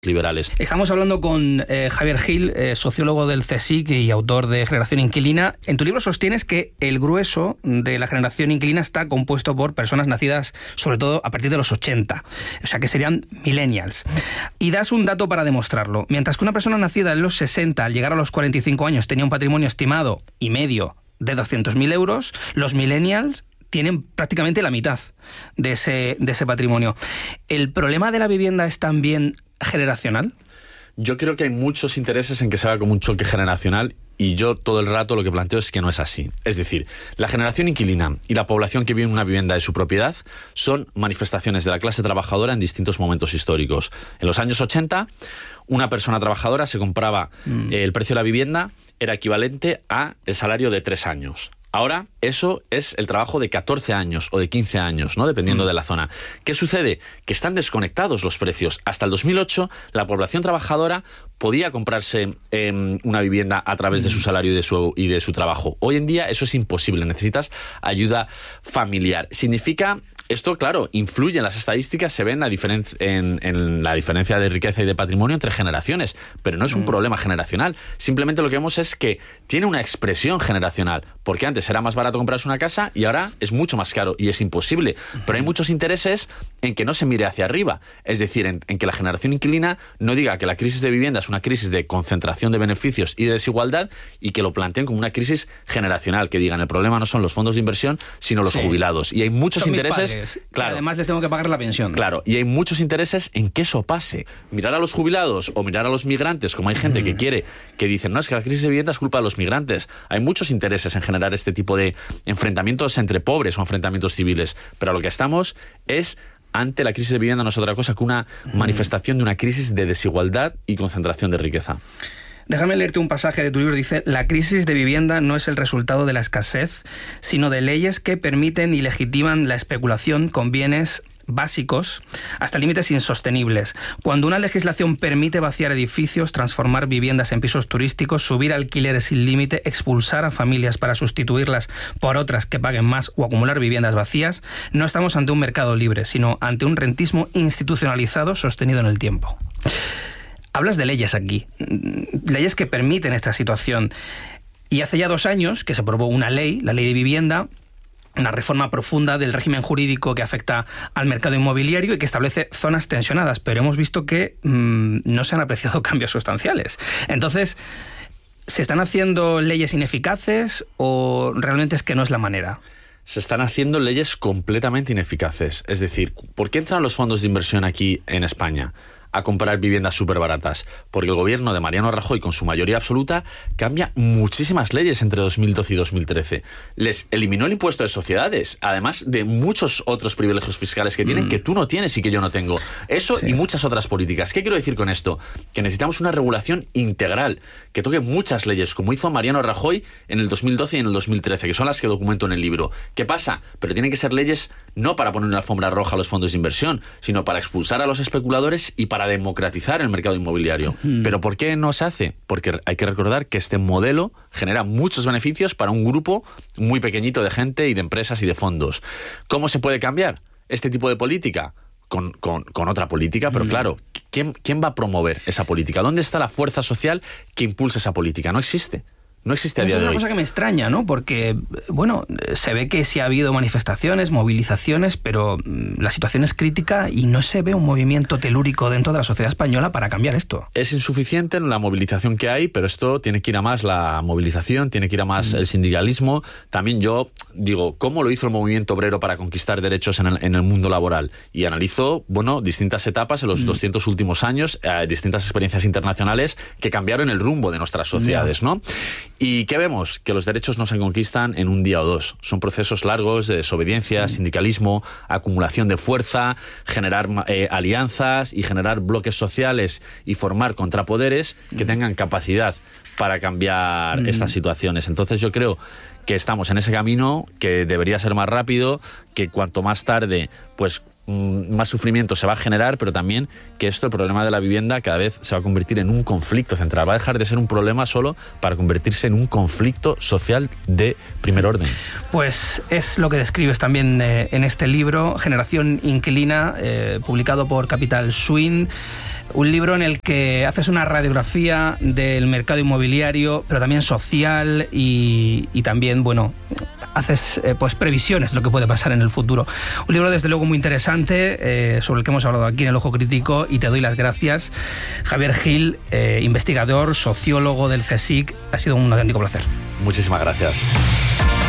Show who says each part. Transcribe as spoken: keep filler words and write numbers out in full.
Speaker 1: liberales.
Speaker 2: Estamos hablando con eh, Javier Gil, eh, sociólogo del CSIC y autor de Generación Inquilina. En tu libro sostienes que el grueso de la generación inquilina está compuesto por personas nacidas sobre todo a partir de los ochenta, o sea que serían millennials. Y das un dato para demostrarlo. Mientras que una persona nacida en los sesenta, al llegar a los cuarenta y cinco años, tenía un patrimonio estimado y medio de doscientos mil euros, los millennials tienen prácticamente la mitad de ese, de ese patrimonio. ¿El problema de la vivienda es también generacional?
Speaker 1: Yo creo que hay muchos intereses en que se haga como un choque generacional y yo todo el rato lo que planteo es que no es así. Es decir, la generación inquilina y la población que vive en una vivienda de su propiedad son manifestaciones de la clase trabajadora en distintos momentos históricos. En los años ochenta, una persona trabajadora se compraba, mm. eh, el precio de la vivienda era equivalente a el salario de tres años. Ahora, eso es el trabajo de catorce años o de quince años, ¿no? Dependiendo mm. de la zona. ¿Qué sucede? Que están desconectados los precios. Hasta el dos mil ocho, la población trabajadora podía comprarse eh, una vivienda a través mm. de su salario y de su, y de su trabajo. Hoy en día eso es imposible. Necesitas ayuda familiar. Significa... Esto, claro, influye en las estadísticas, se ve en la, diferen- en, en la diferencia de riqueza y de patrimonio entre generaciones, pero no es un mm. problema generacional. Simplemente lo que vemos es que tiene una expresión generacional, porque antes era más barato comprarse una casa y ahora es mucho más caro y es imposible. Pero hay muchos intereses en que no se mire hacia arriba, es decir, en, en que la generación inquilina no diga que la crisis de vivienda es una crisis de concentración de beneficios y de desigualdad y que lo planteen como una crisis generacional, que digan el problema no son los fondos de inversión, sino los sí. jubilados. Y hay muchos son intereses...
Speaker 2: Claro. Además les tengo que pagar la pensión.
Speaker 1: Claro, y hay muchos intereses en que eso pase. Mirar a los jubilados o mirar a los migrantes, como hay gente mm. que quiere, que dicen, no, es que la crisis de vivienda es culpa de los migrantes. Hay muchos intereses en generar este tipo de enfrentamientos entre pobres o enfrentamientos civiles, pero a lo que estamos es... ante la crisis de vivienda no es otra cosa que una mm. manifestación de una crisis de desigualdad y concentración de riqueza.
Speaker 2: Déjame leerte un pasaje de tu libro. Dice: la crisis de vivienda no es el resultado de la escasez, sino de leyes que permiten y legitiman la especulación con bienes básicos hasta límites insostenibles. Cuando una legislación permite vaciar edificios, transformar viviendas en pisos turísticos, subir alquileres sin límite, expulsar a familias para sustituirlas por otras que paguen más o acumular viviendas vacías, no estamos ante un mercado libre, sino ante un rentismo institucionalizado sostenido en el tiempo. Hablas de leyes aquí, leyes que permiten esta situación. Y hace ya dos años que se aprobó una ley, la Ley de Vivienda, una reforma profunda del régimen jurídico que afecta al mercado inmobiliario y que establece zonas tensionadas, pero hemos visto que mmm, no se han apreciado cambios sustanciales. Entonces, ¿se están haciendo leyes ineficaces o realmente es que no es la manera?
Speaker 1: Se están haciendo leyes completamente ineficaces. Es decir, ¿por qué entran los fondos de inversión aquí en España a comprar viviendas súper baratas? Porque el gobierno de Mariano Rajoy, con su mayoría absoluta, cambia muchísimas leyes entre dos mil doce y dos mil trece. Les eliminó el impuesto de sociedades, además de muchos otros privilegios fiscales que tienen, mm. que tú no tienes y que yo no tengo. Eso sí. Y muchas otras políticas. ¿Qué quiero decir con esto? Que necesitamos una regulación integral, que toque muchas leyes, como hizo Mariano Rajoy en el dos mil doce y en el dos mil trece, que son las que documento en el libro. ¿Qué pasa? Pero tienen que ser leyes no para poner una alfombra roja a los fondos de inversión, sino para expulsar a los especuladores y para para democratizar el mercado inmobiliario. Mm. ¿Pero por qué no se hace? Porque hay que recordar que este modelo genera muchos beneficios para un grupo muy pequeñito de gente y de empresas y de fondos. ¿Cómo se puede cambiar este tipo de política? Con, con, con otra política, pero mm. claro, ¿quién, ¿quién va a promover esa política? ¿Dónde está la fuerza social que impulsa esa política? No existe. No existe a día de hoy.
Speaker 2: Eso es una cosa que me extraña, ¿no? Porque, bueno, se ve que sí ha habido manifestaciones, movilizaciones, pero la situación es crítica y no se ve un movimiento telúrico dentro de la sociedad española para cambiar esto.
Speaker 1: Es insuficiente la movilización que hay, pero esto tiene que ir a más la movilización, tiene que ir a más mm. el sindicalismo. También yo digo, ¿cómo lo hizo el movimiento obrero para conquistar derechos en el, en el mundo laboral? Y analizo, bueno, distintas etapas en los mm. doscientos últimos años, eh, distintas experiencias internacionales que cambiaron el rumbo de nuestras sociedades, yeah. ¿no? ¿Y qué vemos? Que los derechos no se conquistan en un día o dos. Son procesos largos de desobediencia, mm. sindicalismo, acumulación de fuerza, generar eh, alianzas y generar bloques sociales y formar contrapoderes que tengan capacidad para cambiar mm. estas situaciones. Entonces yo creo que estamos en ese camino, que debería ser más rápido, que cuanto más tarde, pues mmm, más sufrimiento se va a generar, pero también que esto, el problema de la vivienda, cada vez se va a convertir en un conflicto central. Va a dejar de ser un problema solo para convertirse en un conflicto social de primer orden.
Speaker 2: Pues es lo que describes también eh, en este libro, Generación Inquilina, eh, publicado por Capital Swing. Un libro en el que haces una radiografía del mercado inmobiliario, pero también social y, y también, bueno, haces eh, pues previsiones de lo que puede pasar en el futuro. Un libro desde luego muy interesante, eh, sobre el que hemos hablado aquí en El Ojo Crítico, y te doy las gracias. Javier Gil, eh, investigador, sociólogo del CSIC, ha sido un auténtico placer.
Speaker 1: Muchísimas gracias.